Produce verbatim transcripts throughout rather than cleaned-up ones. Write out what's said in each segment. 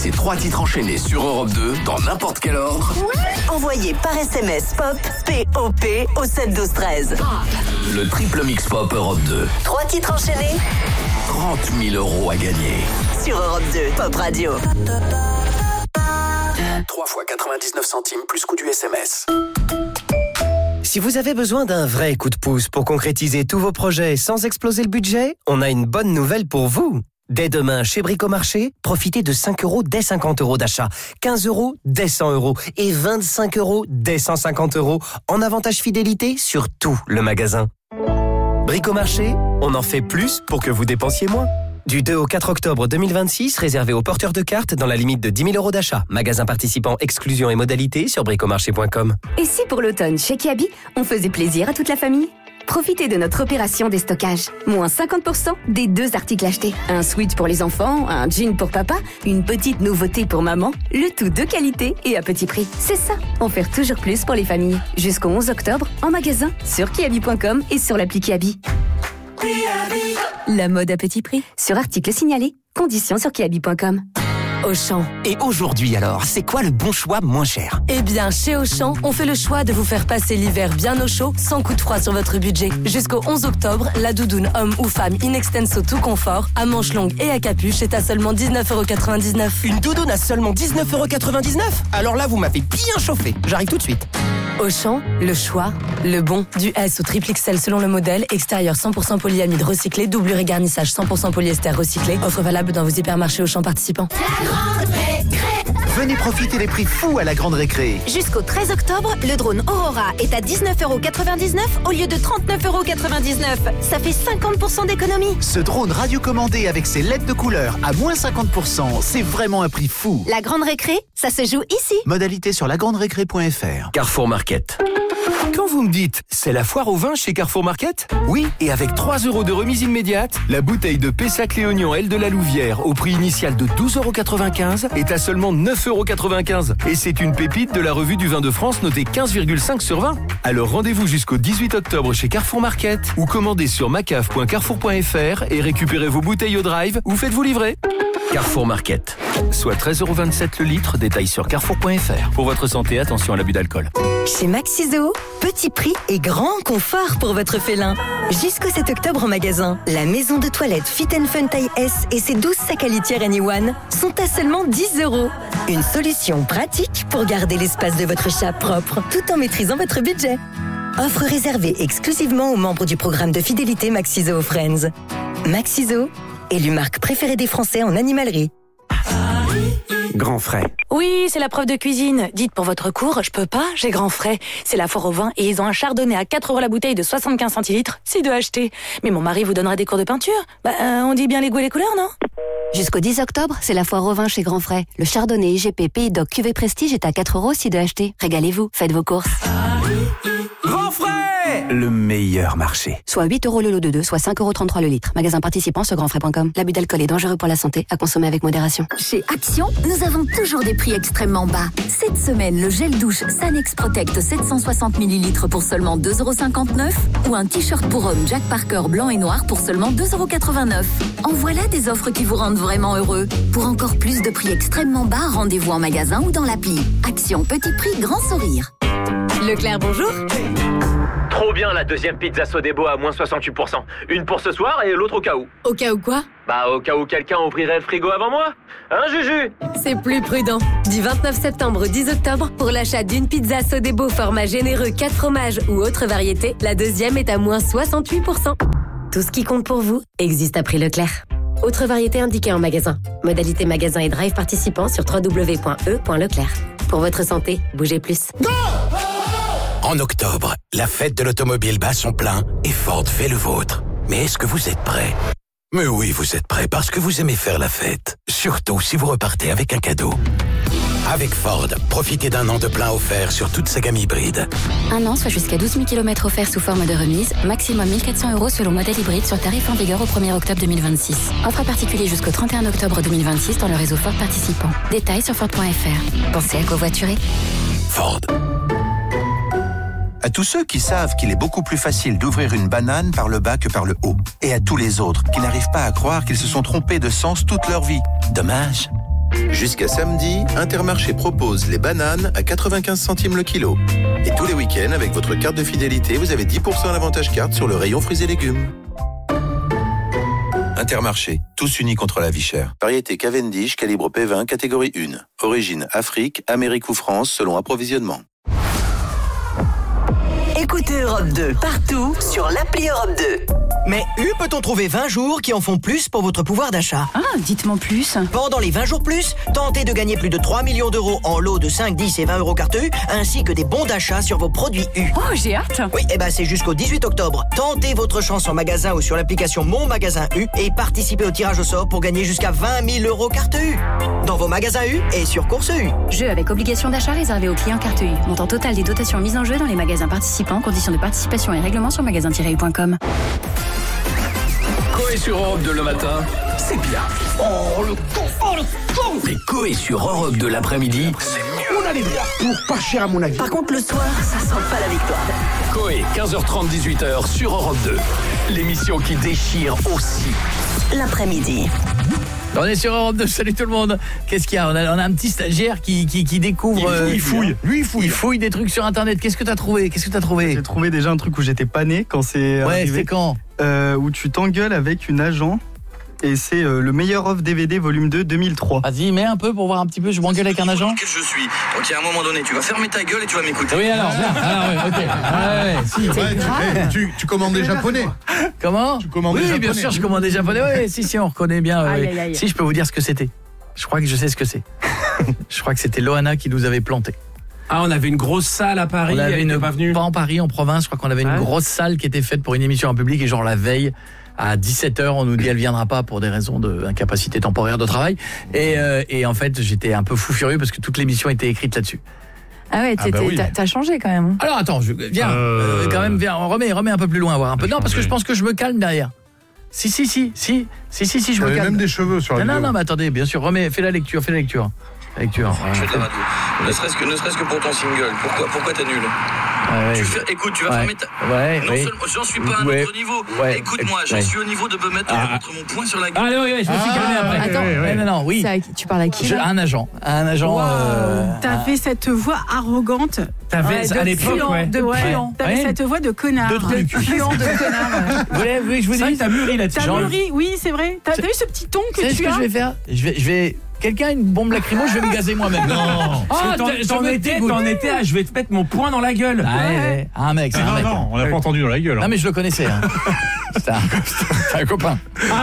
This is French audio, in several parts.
Ces trois titres enchaînés sur Europe deux, dans n'importe quel ordre. Envoyez par S M S POP, P O P, au sept douze treize. Le triple mix pop Europe deux. Trois titres enchaînés, trente mille euros à gagner. sur Europe deux, Pop Radio. trois fois quatre-vingt-dix-neuf centimes plus coût du S M S. Si vous avez besoin d'un vrai coup de pouce pour concrétiser tous vos projets sans exploser le budget, on a une bonne nouvelle pour vous. Dès demain, chez Bricomarché, profitez de cinq euros dès cinquante euros d'achat, quinze euros dès cent euros et vingt-cinq euros dès cent cinquante euros en avantage fidélité sur tout le magasin. Bricomarché, on en fait plus pour que vous dépensiez moins. Du deux au quatre octobre deux mille vingt-six, réservé aux porteurs de cartes dans la limite de dix mille euros d'achat. Magasin participant, exclusion et modalités sur bricomarché point com. Et si pour l'automne, chez Kiabi, on faisait plaisir à toute la famille ? Profitez de notre opération déstockage. Moins cinquante pour cent des deux articles achetés. Un sweat pour les enfants, un jean pour papa, une petite nouveauté pour maman. Le tout de qualité et à petit prix. C'est ça, en faire toujours plus pour les familles. Jusqu'au onze octobre, en magasin, sur kiabi point com et sur l'appli Kiabi. La mode à petit prix. Sur article signalé. Conditions sur kiabi point com. Auchan. Et aujourd'hui alors, c'est quoi le bon choix moins cher ? Eh bien, chez Auchan, on fait le choix de vous faire passer l'hiver bien au chaud, sans coup de froid sur votre budget. Jusqu'au onze octobre, la doudoune homme ou femme in extenso tout confort, à manches longues et à capuche est à seulement dix-neuf euros quatre-vingt-dix-neuf. Une doudoune à seulement dix-neuf euros quatre-vingt-dix-neuf ? Alors là, vous m'avez bien chauffé. J'arrive tout de suite. Auchan, le choix, le bon. Du S au triple X L selon le modèle, extérieur cent pour cent polyamide recyclé, doublure et garnissage cent pour cent polyester recyclé. Offre valable dans vos hypermarchés Auchan participants. Venez profiter des prix fous à la Grande Récré. Jusqu'au treize octobre, le drone Aurora est à dix-neuf euros quatre-vingt-dix-neuf au lieu de trente-neuf euros quatre-vingt-dix-neuf. Ça fait cinquante pour cent d'économie. Ce drone radiocommandé avec ses L E D de couleur à moins cinquante pour cent, c'est vraiment un prix fou. La Grande Récré, ça se joue ici. Modalité sur la grande récré point f r. Carrefour Market. Quand vous me dites, c'est la foire au vin chez Carrefour Market ? Oui, et avec trois euros de remise immédiate, la bouteille de Pessac Léognan L de la Louvière, au prix initial de douze euros quatre-vingt-quinze, est à seulement neuf euros quatre-vingt-quinze. Et c'est une pépite de la revue du vin de France notée quinze virgule cinq sur vingt. Alors rendez-vous jusqu'au dix-huit octobre chez Carrefour Market ou commandez sur macaf point carrefour point f r et récupérez vos bouteilles au drive ou faites-vous livrer. Carrefour Market. Soit treize euros vingt-sept le litre, détail sur carrefour point f r. Pour votre santé, attention à l'abus d'alcool. Chez Maxiso, petit prix et grand confort pour votre félin. Jusqu'au sept octobre en magasin, la maison de toilette Fit and Fun taille S et ses douze sacs à litière Anyone sont à seulement dix euros. Une solution pratique pour garder l'espace de votre chat propre tout en maîtrisant votre budget. Offre réservée exclusivement aux membres du programme de fidélité Maxiso Friends. Maxiso, élue marque préférée des Français en animalerie. Grand frais. Oui, c'est la preuve de cuisine. Dites pour votre cours, je peux pas, j'ai grand frais. C'est la foire au vin et ils ont un chardonnay à quatre euros la bouteille de soixante-quinze centilitres, si de acheter. Mais mon mari vous donnerait des cours de peinture. Bah, euh, on dit bien les goûts et les couleurs, non ? Jusqu'au dix octobre, c'est la foire au vin chez Grand Frais. Le chardonnay I G P Pays d'Oc Cuvée Prestige est à quatre euros si de acheter. Régalez-vous, faites vos courses. Grand frais ! Le meilleur marché. Soit huit euros le lot de deux, soit cinq euros trente-trois le litre. Magasin participant sur grandfrais point com. L'abus d'alcool est dangereux pour la santé, à consommer avec modération. Chez Action, nous avons toujours des prix extrêmement bas. Cette semaine, le gel douche Sanex Protect sept cent soixante millilitres pour seulement deux euros cinquante-neuf ou un t-shirt pour homme Jack Parker blanc et noir pour seulement deux euros quatre-vingt-neuf. En voilà des offres qui vous rendent vraiment heureux. Pour encore plus de prix extrêmement bas, rendez-vous en magasin ou dans l'appli. Action, petit prix, grand sourire. Leclerc, bonjour. Trop bien la deuxième pizza Sodebo à moins soixante-huit pour cent. Une pour ce soir et l'autre au cas où. Au cas où quoi ? Bah au cas où quelqu'un ouvrirait le frigo avant moi. Hein Juju ? C'est plus prudent. Du vingt-neuf septembre au dix octobre, pour l'achat d'une pizza Sodebo format généreux quatre fromages ou autre variété, la deuxième est à moins soixante-huit pour cent. Tout ce qui compte pour vous existe à prix Leclerc. Autre variété indiquée en magasin. Modalité magasin et drive participant sur w w w point e point leclerc. Pour votre santé, bougez plus. En octobre, la fête de l'automobile bat son plein et Ford fait le vôtre. Mais est-ce que vous êtes prêts ? Mais oui, vous êtes prêts parce que vous aimez faire la fête. Surtout si vous repartez avec un cadeau. Avec Ford, profitez d'un an de plein offert sur toute sa gamme hybride. Un an, soit jusqu'à douze mille kilomètres offerts sous forme de remise, maximum mille quatre cents euros selon modèle hybride sur tarif en vigueur au premier octobre deux mille vingt-six. Offre à particulier jusqu'au trente et un octobre deux mille vingt-six dans le réseau Ford participant. Détails sur Ford point f r. Pensez à covoiturer. Ford. À tous ceux qui savent qu'il est beaucoup plus facile d'ouvrir une banane par le bas que par le haut. Et à tous les autres qui n'arrivent pas à croire qu'ils se sont trompés de sens toute leur vie. Dommage. Jusqu'à samedi, Intermarché propose les bananes à quatre-vingt-quinze centimes le kilo. Et tous les week-ends, avec votre carte de fidélité, vous avez dix pour cent d'avantage carte sur le rayon fruits et légumes. Intermarché, tous unis contre la vie chère. Variété Cavendish, calibre P vingt, catégorie un. Origine Afrique, Amérique ou France, selon approvisionnement. Écoutez Europe deux partout sur l'appli Europe deux. Mais U peut-on trouver vingt jours qui en font plus pour votre pouvoir d'achat? Ah, dites-moi plus. Pendant les vingt jours plus, tentez de gagner plus de trois millions d'euros en lots de cinq, dix et vingt euros carte U, ainsi que des bons d'achat sur vos produits U. Oh, j'ai hâte. Oui, et ben c'est jusqu'au dix-huit octobre. Tentez votre chance en magasin ou sur l'application Mon Magasin U et participez au tirage au sort pour gagner jusqu'à vingt mille euros carte U. Dans vos magasins U et sur Course U. Jeu avec obligation d'achat réservé aux clients carte U. Montant total des dotations mises en jeu dans les magasins participants. Conditions de participation et règlements sur magasin tiret u point com. Coé sur Europe deux le matin, c'est bien. Oh le con, oh le con. Mais Coé sur Europe deux l'après-midi, c'est mieux. On allait bien, pour pas cher à mon avis. Par contre, le soir, ça sent pas la victoire. Coé, quinze heures trente, dix-huit heures sur Europe deux. L'émission qui déchire aussi. L'après-midi. On est sur Europe deux, salut tout le monde. Qu'est-ce qu'il y a? On a, on a un petit stagiaire qui, qui, qui découvre... Il, il fouille, lui il fouille. Il fouille des trucs sur internet. Qu'est-ce que t'as trouvé? Qu'est-ce que t'as trouvé? J'ai trouvé déjà un truc où j'étais pas né quand c'est Ouais, arrivé. c'est quand euh, Où tu t'engueules avec une agent. Et c'est euh, le meilleur of D V D volume deux deux mille trois. Vas-y, mets un peu pour voir un petit peu. Je m'engueule avec un agent. Quel je suis. Donc il y a un moment donné, tu vas fermer ta gueule et tu vas m'écouter. Oui, alors, bien. Alors, oui, ok. Ouais, ouais, si. Ouais, tu, tu, tu commandes des japonais. Comment? Tu commandes oui, des bien japonais. sûr, je commande des japonais. Oui, si, si, on reconnaît bien. Aïe, oui. aïe, aïe. Si, je peux vous dire ce que c'était. Je crois que je sais ce que c'est. Je crois que c'était Loana qui nous avait planté. Ah, on avait une grosse salle à Paris. On avait elle une, était pas venue. pas en Paris, en province. Je crois qu'on avait une Ouais. grosse salle qui était faite pour une émission en public et genre la veille. À dix-sept heures, on nous dit elle viendra pas pour des raisons d'incapacité temporaire de travail. Et, euh, et en fait, j'étais un peu fou furieux parce que toute l'émission était écrite là-dessus. Ah ouais, Ah bah oui. t'as t'as changé quand même. Alors attends, je, viens, euh... Euh, quand même, viens, on remet, remet un peu plus loin, voir un peu. Non, parce que je pense que je me calme derrière. Si, si, si, si, si, si, si, je Il y me avait calme. même des cheveux sur la Non, non, vidéo. non, mais attendez, bien sûr, remets, fais la lecture, fais la lecture. La lecture. Je fais de la radio. Ne serait-ce que, ne serait-ce que pour ton single. Pourquoi, pourquoi t'es nul? Ouais, ouais. Tu fais, écoute, tu vas Ouais. fermer ta... Ouais, non oui. seulement, j'en suis pas à un Ouais. autre niveau. Ouais. Écoute-moi, j'en Ouais. suis au niveau de me mettre, Ah. mettre mon poing sur la gueule. Allez, oui, oui, je me suis Ah, calmé après. ouais, Attends, ouais, ouais. non, non, oui. C'est à qui- tu parles à qui Je- là un agent, un agent. Wow. euh, T'as un- fait cette voix arrogante. T'avais, Ouais, à de l'époque, puant, ouais. de Ouais. puant. T'avais Ouais. cette voix de connard. De truc. puant, de connard. Vous voulez, vous voulez que je vous C'est vrai dise que t'as mûri là-dessus. T'as Genre- mûri, oui, c'est vrai. T'as t'as vu ce petit ton que Vous savez ce tu que as je vais faire? Je vais, je vais. Quelqu'un a une bombe lacrymo, je vais me gazer moi-même. Non. Parce que t'en- t'as- t'en je me étais, dégoûte. t'en étais à je vais te mettre mon poing dans la gueule. Ah, ouais, ouais. Un mec, c'est un Non, mec. non, on l'a pas entendu dans la gueule. Non hein. mais je le connaissais. Hein. C'est un, c'est un copain.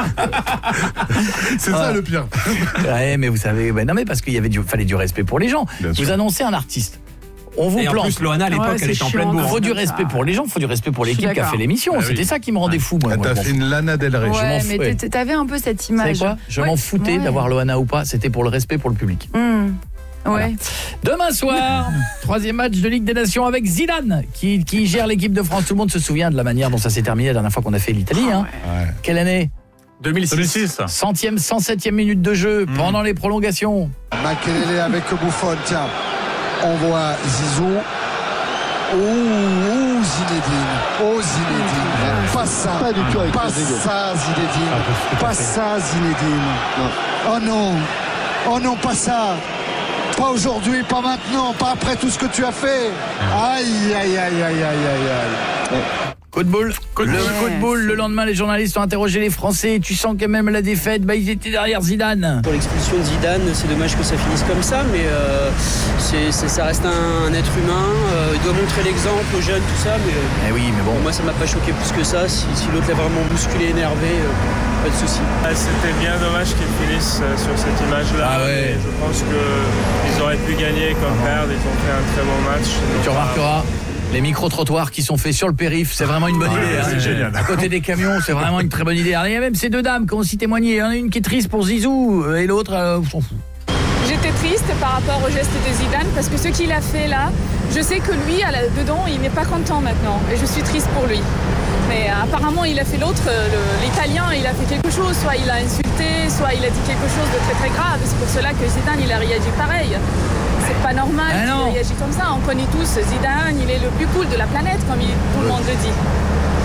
C'est ça le pire. Ouais, mais vous savez, ben non mais parce qu'il y avait du, fallait du respect pour les gens. Bien Vous sûr. annoncez un artiste. On vous Et en plante. plus, Loana, à l'époque, Ouais, elle c'est était en pleine chiant. bourre. Il faut du respect pour les gens, il faut du respect pour Je suis l'équipe qui a d'accord. fait l'émission. Ah oui. C'était ça qui me rendait fou, moi. Ah, Moi, T'as je m'en fait une Lana Del Rey. m'en Ouais, fous, mais ouais. t- t'avais un peu cette Vous savez image. quoi? Je Ouais. m'en foutais Ouais. d'avoir Loana ou pas. C'était pour le respect pour le public. Hmm. Ouais. Demain soir, troisième match de Ligue des Nations avec Zidane qui, qui gère l'équipe de France. Tout le monde se souvient de la manière dont ça s'est terminé la dernière fois qu'on a fait l'Italie. Hein. Ouais. Quelle année? deux mille six. Centième, cent septième minute de jeu pendant les prolongations. Makelele avec Buffon, tiens. On voit Zizou. Oh, oh Zinedine. Oh Zinedine. Pas ça. Pas du tout avec Pas ça Zinedine. Pas ça Zinedine. Oh non. Oh non, pas ça. Pas aujourd'hui, pas maintenant, pas après tout ce que tu as fait. Aïe, aïe, aïe, aïe, aïe, aïe, aïe. Coup de boule, coup de, Ouais. coup de boule. Le lendemain, les journalistes ont interrogé les Français. Tu sens que même la défaite, bah, ils étaient derrière Zidane. Pour l'expulsion de Zidane, c'est dommage que ça finisse comme ça, mais euh, c'est, c'est- ça reste un, un être humain. Euh, il doit montrer l'exemple aux jeunes, tout ça. Mais, euh, Eh oui, mais bon. moi, ça m'a pas choqué plus que ça. Si, si l'autre l'a vraiment bousculé, énervé, euh, pas de souci. C'était bien dommage qu'ils finissent euh, sur cette image-là. Ah ouais. Mais je pense qu'ils auraient pu gagner comme perdre. Ils ont fait un très bon match. Et tu remarqueras les micro-trottoirs qui sont faits sur le périph', c'est vraiment une bonne Ouais, idée. c'est hein. génial. À côté des camions, c'est vraiment une très bonne idée. Alors, il y a même ces deux dames qui ont aussi témoigné. Il y en a une qui est triste pour Zizou et l'autre, euh, on s'en fout. J'étais triste par rapport au geste de Zidane parce que ce qu'il a fait là, je sais que lui, à la- dedans, il n'est pas content maintenant et je suis triste pour lui. Mais euh, apparemment, il a fait l'autre, euh, le- l'Italien, il a fait quelque chose, soit il a insulté, soit il a dit quelque chose de très très grave. C'est pour cela que Zidane, il a réagi pareil. C'est pas normal Ah qu'il non. réagisse comme ça. On connaît tous Zidane, il est le plus cool de la planète, comme il- tout le monde le dit.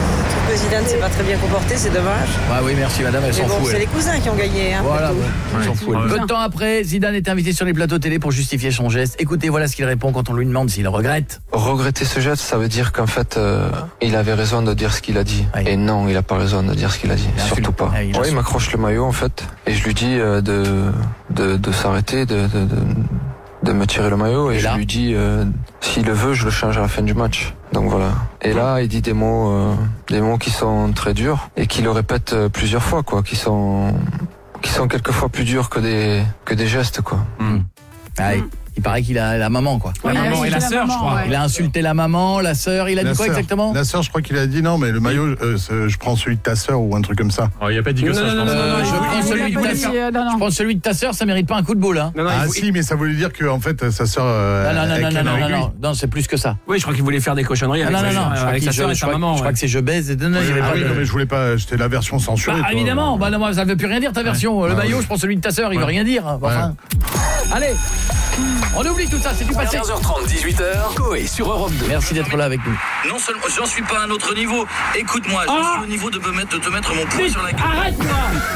que Zidane s'est pas très bien comporté, c'est dommage. Ah oui, merci madame, elle Mais s'en bon, fout. c'est elle. les cousins qui ont gagné. Hein, Voilà, après bon, tout. on s'en fout. Ouais. Peu de temps après, Zidane est invité sur les plateaux télé pour justifier son geste. Écoutez, voilà ce qu'il répond quand on lui demande s'il regrette. Regretter ce geste, ça veut dire qu'en fait, euh, il avait raison de dire ce qu'il a dit. Oui. Et non, il a pas raison de dire ce qu'il a dit. Il Surtout insulte. pas. Ah, il Ouais, il insulte. m'accroche le maillot en fait, et je lui dis euh, de, de de s'arrêter, de, de de de me tirer le maillot, et, Et je là lui dis euh, s'il le veut, je le change à la fin du match. Donc voilà. Et là, il dit des mots, euh, des mots qui sont très durs et qu'il le répète euh, plusieurs fois, quoi, qui sont qui sont quelquefois plus durs que des que des gestes, quoi. Mm. Ah, il, il paraît qu'il a la maman, quoi. Ouais, La il a maman et insulté la sœur, maman, je crois. ouais. Il a insulté la maman, la sœur. Il a La dit quoi sœur. exactement? La sœur, je crois qu'il a dit non, mais le maillot, euh, c'est- je prends celui de ta sœur ou un truc comme ça. Oh, il a pas dit que Non, ça, non, je non, pense. non, Euh, non, je il prends voulait- il celui voulait de pas ta dire- sœur. Euh, non, Je non. prends celui de ta sœur, ça mérite pas un coup de boule, hein. Non, non, Ah il- si, mais ça voulait dire que en fait sa sœur. euh, Non, non, non, avec non, la non, non, avec lui. non, non, c'est plus que ça. Oui, je crois qu'il voulait faire des cochonneries Ah, avec non, sa non, sœur, non, je crois avec qu'il- sa je- sœur et je sa crois- maman. je crois ouais. que c'est je baise. Non, non, il y avait Ah pas oui, de- non, mais je voulais pas. C'était la version censurée. Bah, toi. évidemment, bah, non, moi, ça ne veut plus rien dire ta version. Le Ah, maillot, oui. je prends celui de ta sœur, il veut Ouais. rien dire. Enfin. Allez, on oublie tout ça, c'est du passé. quinze heures trente, dix-huit heures, Coé sur Europe deux. Merci d'être là avec nous. Non seulement j'en suis pas à un autre niveau, écoute-moi, j'en Ah suis au niveau de, me mettre, de te mettre mon poing sur la gueule. Arrête-moi.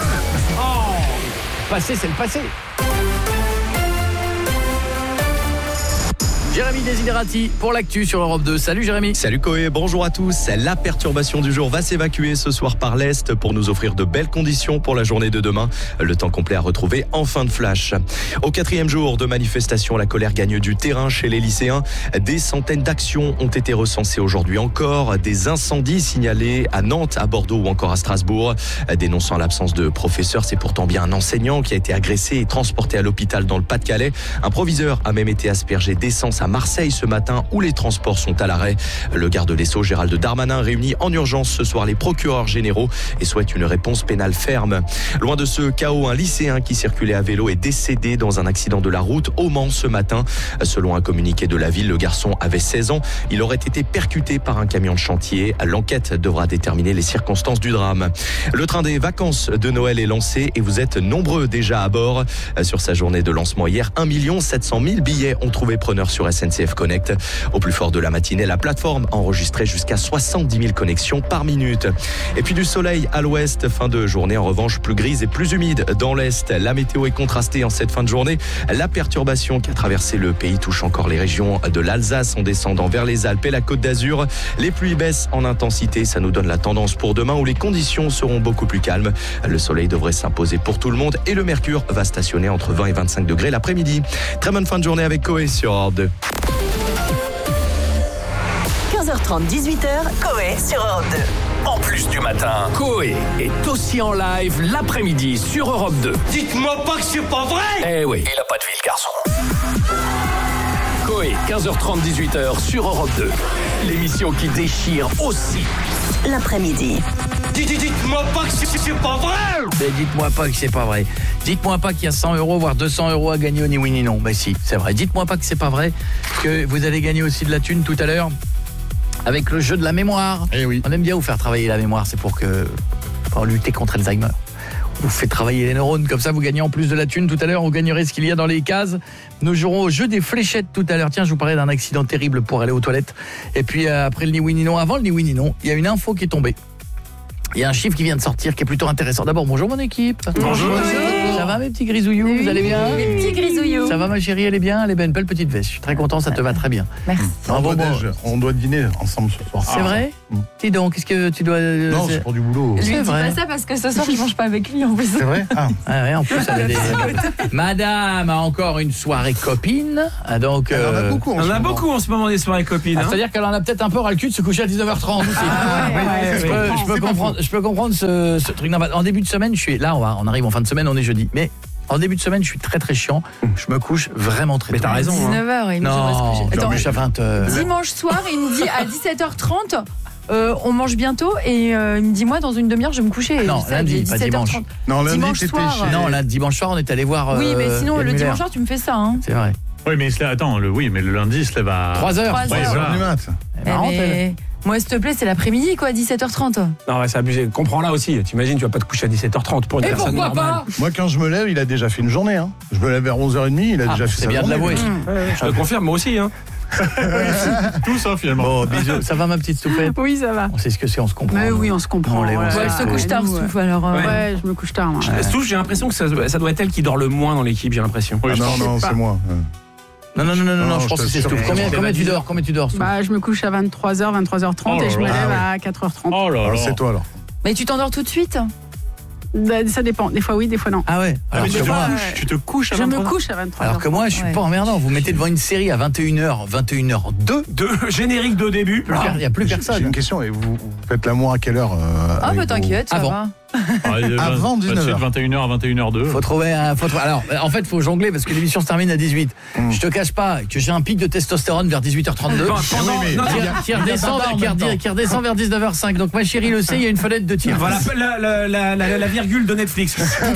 Oh, passé, c'est le passé. Jérémy Desiderati pour l'actu sur Europe deux. Salut Jérémy. Salut Coé, bonjour à tous. La perturbation du jour va s'évacuer ce soir par l'Est pour nous offrir de belles conditions pour la journée de demain. Le temps complet à retrouver en fin de flash. Au quatrième jour de manifestation, la colère gagne du terrain chez les lycéens. Des centaines d'actions ont été recensées aujourd'hui encore. Des incendies signalés à Nantes, à Bordeaux ou encore à Strasbourg. Dénonçant l'absence de professeurs, c'est pourtant bien un enseignant qui a été agressé et transporté à l'hôpital dans le Pas-de-Calais. Un proviseur a même été aspergé d'essence à Marseille ce matin où les transports sont à l'arrêt. Le garde des Sceaux, Gérald Darmanin, réunit en urgence ce soir les procureurs généraux et souhaite une réponse pénale ferme. Loin de ce chaos, un lycéen qui circulait à vélo est décédé dans un accident de la route au Mans ce matin. Selon un communiqué de la ville, le garçon avait seize ans. Il aurait été percuté par un camion de chantier. L'enquête devra déterminer les circonstances du drame. Le train des vacances de Noël est lancé et vous êtes nombreux déjà à bord. Sur sa journée de lancement hier, un million sept cent mille billets ont trouvé preneur sur S N C F Connect. Au plus fort de la matinée, la plateforme enregistrait jusqu'à soixante-dix mille connexions par minute. Et puis du soleil à l'ouest, fin de journée en revanche plus grise et plus humide dans l'est. La météo est contrastée en cette fin de journée. La perturbation qui a traversé le pays touche encore les régions de l'Alsace en descendant vers les Alpes et la Côte d'Azur. Les pluies baissent en intensité, ça nous donne la tendance pour demain où les conditions seront beaucoup plus calmes. Le soleil devrait s'imposer pour tout le monde et le mercure va stationner entre vingt et vingt-cinq degrés l'après-midi. Très bonne fin de journée avec Coé sur Europe deux. quinze heures trente, dix-huit heures, Coé sur Europe deux. En plus du matin, Coé est aussi en live l'après-midi sur Europe deux. Dites-moi pas que c'est pas vrai. Eh oui, il a pas de vie le garçon. Coé, quinze heures trente, dix-huit heures sur Europe deux. L'émission qui déchire aussi l'après-midi. Dites-moi pas que c'est c'est pas vrai. Mais dites-moi pas que c'est pas vrai. Dites-moi pas qu'il y a cent euros, voire deux cents euros à gagner au ni oui ni non. Ben si, c'est vrai. Dites-moi pas que c'est pas vrai, que vous allez gagner aussi de la thune tout à l'heure avec le jeu de la mémoire. Eh oui. On aime bien vous faire travailler la mémoire, c'est pour que pour lutter contre Alzheimer. Vous faites travailler les neurones, comme ça vous gagnez en plus de la thune. Tout à l'heure, vous gagnerez ce qu'il y a dans les cases. Nous jouerons au jeu des fléchettes tout à l'heure. Tiens, je vous parlais d'un accident terrible pour aller aux toilettes. Et puis euh, après le ni oui ni non, avant le ni oui ni non, il y a une info qui est tombée. Il y a un chiffre qui vient de sortir qui est plutôt intéressant. D'abord, bonjour mon équipe. Bonjour. Ça va mes petits grisouillous, Oui. vous allez bien? Les petits grisouillous. Ça va ma chérie, elle est bien? Elle est bien, une belle petite veste. Je suis très content, ça te va très bien. Merci. On Bravo, doit, bon. déj- on doit dîner ensemble ce soir. C'est vrai? Dis donc, qu'est-ce que tu dois... Non, c'est pour du boulot. Je lui C'est dis vrai. pas ça parce que ce soir, je mange pas avec lui en plus. C'est vrai? Ah. Ah ouais, en plus, elle a des... Madame a encore une soirée copine. Ah, donc, Elle en a euh, beaucoup en On ce en a moment. beaucoup en ce moment des soirées copines. ah, hein. c'est-à-dire qu'elle en a peut-être un peu ras le cul de se coucher à dix-neuf heures trente aussi. Ah, ouais, ouais, je, ouais, peux, ouais. je peux comprendre, je peux comprendre ce, ce truc. Non, bah, en début de semaine, je suis là, on, va, on arrive en fin de semaine, on est jeudi. Mais en début de semaine, je suis très très chiant. Je me couche vraiment très Mais tôt. t'as raison. hein. dix-neuf heures, il me dit, on va se Non, coucher. je Attends, me couche à vingt heures. dimanche soir, il me dit à dix-sept heures trente, euh, on mange bientôt et euh, il me dit moi dans une demi-heure je vais me coucher. Non, Je dis ça, lundi, il dit pas dix-sept heures dimanche. trente. Non, lundi, Dimanche t'étais soir, chez... Non, là, dimanche soir, on est allé voir. Oui, mais euh, sinon le Muller. dimanche soir tu me fais ça. Hein. C'est vrai. Oui, mais il se lève- attends, le, oui, mais le lundi, il se lève à trois heures. Trois Ouais, heures. voilà. du mat. Elle est marrante, elle. Mais moi s'il te plaît c'est l'après-midi quoi, dix-sept heures trente. Non, ouais, c'est abusé. Comprends-là aussi. T'imagines, tu vas pas te coucher à dix-sept heures trente pour une Et personne pourquoi normale. pas? Moi, quand je me lève, il a déjà fait une journée. Hein. Je me lève vers onze heures trente, il a Ah, déjà fait c'est sa bien de journée. l'avouer. Je te confirme, moi aussi. Hein. Tout ça finalement. Bon, bisous. Ça va ma petite Stouffette? Oui, ça va. On sait ce que c'est, on se comprend. Mais oui, on se comprend. On les- on ouais. sait. Ouais, elle se couche tard, Stouff, alors. euh, Ouais. ouais. je me couche tard. moi. Stouff, j'ai l'impression que ça, ça doit être elle qui dort le moins dans l'équipe, j'ai l'impression. Ah non, non, c'est moi. Non, non, non, non, non, Non, je je pense que c'est t'assure. Stouff. Combien, Je combien tu vais dors? Combien tu dors, Stouff? Bah, je me couche à vingt-trois heures, vingt-trois heures trente Oh et je me là lève là. à quatre heures trente. Oh là là. C'est toi alors. Mais tu t'endors tout de suite? Bah, ça dépend. Des fois oui, des fois non. Ah ouais. Ah, Alors mais tu, que te moi, couches, tu te couches à Je me vingt-trois heures. couche à vingt-trois heures. alors que moi, je suis Ouais. pas emmerdant. Vous mettez devant une série à vingt et une heures, vingt et une heures deux. De générique de début. Il n'y a plus J'ai- J'ai personne. une question. Et vous, vous faites l'amour à quelle heure euh, Ah, avec bah vos- t'inquiète, ça Avant. va. Ah, il est Avant vingt- dix-neuf heures. vingt et une heures à vingt et une heures deux. Faut trouver un. Faut trouver- alors, en fait, faut jongler parce que l'émission se termine à dix-huit. Mm. Je te cache pas que j'ai un pic de testostérone vers dix-huit heures trente-deux. Pendant- Ah oui, mais non, qui, non, qui redescend, en qui, même redescend- temps. qui redescend vers dix-neuf heures cinq. Donc ma chérie le sait, il y a une fenêtre de tir. Voilà la, la, la, la, la virgule de Netflix.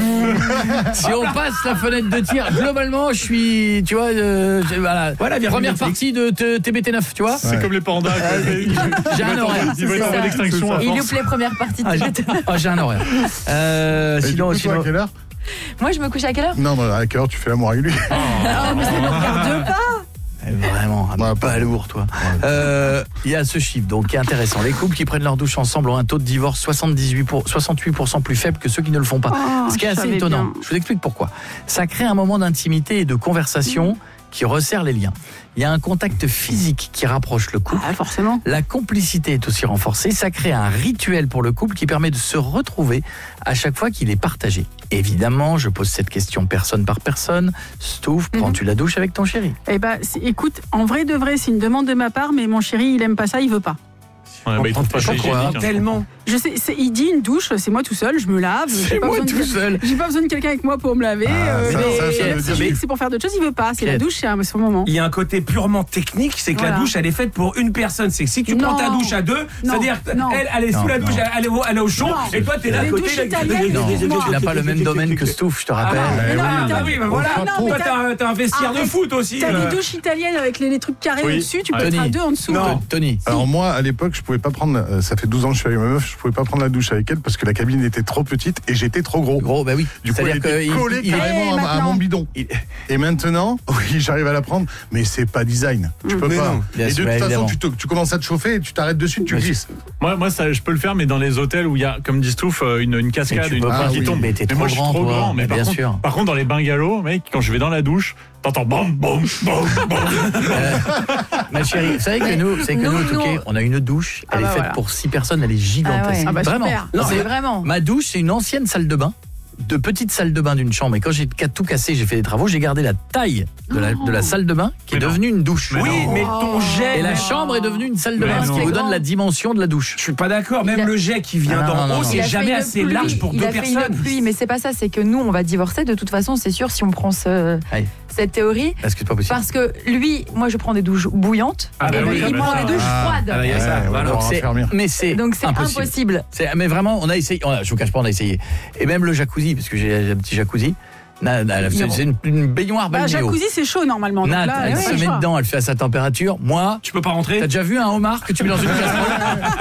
Si on passe la fenêtre de tir, globalement, je suis, tu vois, euh, j'ai- voilà, Voilà, virgule première Netflix. partie de T- T B T neuf, tu vois. C'est comme les pandas. quoi. J'ai un horaire. Il va être en voie d'extinction à Il force. loupe les premières parties de Ah, T j'ai V T. ah, j'ai un horaire. Euh, Et du sinon, coup, toi, sinon. à quelle heure? Moi, je me couche à quelle heure? Non, non, à quelle heure tu fais l'amour avec lui? Ah, mais ça ne regarde pas. Eh, Vraiment, Ouais, pas lourd, toi. Euh, Il y a ce chiffre donc qui est intéressant. Les couples qui prennent leur douche ensemble ont un taux de divorce soixante-dix-huit pour, soixante-huit pour cent plus faible que ceux qui ne le font pas. Oh, Ce qui est je assez savais étonnant. bien. Je vous explique pourquoi. Ça crée un moment d'intimité et de conversation qui resserre les liens. Il y a un contact physique qui rapproche le couple. Ah, forcément. La complicité est aussi renforcée. Ça crée un rituel pour le couple qui permet de se retrouver à chaque fois qu'il est partagé. Évidemment, je pose cette question personne par personne. Stouff, prends-tu la douche avec ton chéri? Eh ben, c'est- écoute, en vrai de vrai, c'est une demande de ma part, mais mon chéri, il aime pas ça, il veut pas. Ouais, bah, il trouve pas ça Pourquoi hygiénique, hein. Tellement. Je sais, c'est- il dit une douche, c'est moi tout seul, je me lave. j'ai C'est pas moi besoin de- tout seul. J'ai pas besoin de quelqu'un avec moi pour me laver. Ah, euh, ça, mais- ça, ça veut si dire- je dis que c'est pour faire d'autres choses, il veut pas. C'est la Quête. douche, c'est un- c'est son moment. Il y a un côté purement technique, c'est que Voilà. la douche, elle est faite pour une personne. C'est que si tu prends ta Non. douche à deux, Non. c'est-à-dire Non. elle, elle est sous Non, la douche, non. elle est au, elle est au chaud, Non. et toi, t'es là à Les côté. douches là- italiennes, Non, Excuse-moi. tu n'as pas le même domaine que Stouff, je te rappelle. Ah, Mais non, ah, t'as- bah oui, bah voilà. Non, mais Toi, t'as- t'as un- t'as un vestiaire de Arrête. foot aussi. T'as euh. des douches italiennes avec les, les trucs carrés Oui. au-dessus, tu peux Tony. être à deux en dessous. Non. Tony. Alors moi, à l'époque, je pouvais pas prendre. euh, Ça fait douze ans que je suis avec ma meuf. Je pouvais pas prendre la douche avec elle parce que la cabine était trop petite et j'étais trop gros. Gros, bah oui. Du coup, elle C'est-à-dire était qu'il- collée il- carrément Et à, à maintenant mon bidon. Et maintenant, oui, j'arrive à la prendre, mais c'est pas design. Tu peux Mais pas. non. Bien Et de sûr, toute façon, évidemment. tu, te- tu commences à te chauffer et tu t'arrêtes dessus, tu Mais glisses. Moi, moi ça, je peux le faire, mais dans les hôtels où il y a, comme dit Stouff, euh, une, une Mais cascade, tu une peux pointe pas, qui oui. tombe. Mais t'es trop moi, je suis grand, trop toi. grand. Mais Mais par, bien contre, sûr. par contre, dans les bungalows, mec, quand je vais dans la douche, t'entends bam, bam, bam, bam. Euh, ma chérie, vous savez que nous, vous savez que Non, nous, au Touquet, non. on a une douche, Ah elle bah est faite voilà. pour six personnes, elle est gigantesque. Ah ouais. Ah bah Vraiment. super. Non, C'est c'est- vraiment. Ma douche, c'est une ancienne salle de bain, de petite salle de bain d'une chambre. Et quand j'ai tout cassé, j'ai fait des travaux, j'ai gardé la taille de la, de la salle de bain qui est Mais non. devenue une douche. Oui, mais ton jet. Et la chambre est devenue une salle de Mais bain, ce non. qui vous donne la dimension de la douche. Je suis pas d'accord. Même Il a- le jet qui vient Ah non, d'en non, haut, non. c'est Il a jamais fait une assez pluie, large pour il deux a fait personnes. une pluie, mais c'est pas ça, c'est que nous, on va divorcer. De toute façon, c'est sûr, si on prend ce, Aïe. cette théorie. Parce que c'est pas possible. Parce que lui, moi, je prends des douches bouillantes. Ah bah et oui, lui, bah il prend ça. des douches Ah. froides. Ah, il y a ça, Ouais, voilà. on va C'est- faire mieux. mais c'est Donc c'est impossible. impossible. C'est- mais vraiment, on a essayé. On a, je vous cache pas, on a essayé. Et même le jacuzzi, parce que j'ai un petit jacuzzi. Na- na- C'est c'est une, une baignoire Bah, balnéo. jacuzzi, c'est chaud normalement. Donc Nat, là, elle ouais, se pas le met choix. dedans, elle fait à sa température. Moi, Tu peux pas rentrer. t'as déjà vu un homard que tu mets dans une casserole?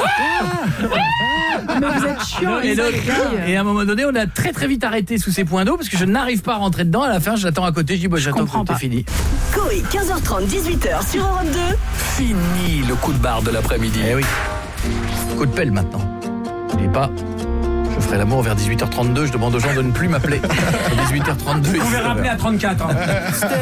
Mais vous êtes chiant. Et, les donc, gars. et à un moment donné, on a très très vite arrêté sous ces points d'eau parce que je n'arrive pas à rentrer dedans. À la fin, je l'attends à côté. Je dis, bah, j'attends comprends que t'es pas. fini. Coé, quinze heures trente, dix-huit heures sur Europe deux. Fini le coup de barre de l'après-midi. Eh oui. Coup de pelle maintenant. N'oubliez pas. Je ferai l'amour vers dix-huit heures trente-deux. Je demande aux gens de ne plus m'appeler. À dix-huit heures trente-deux. Vous pouvez rappeler à trente-quatre. hein.